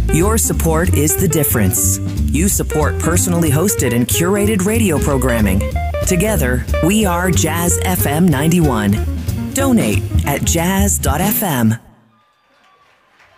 Your support is the difference. You support personally hosted and curated radio programming. Together, we are Jazz FM 91. Donate at jazz.fm.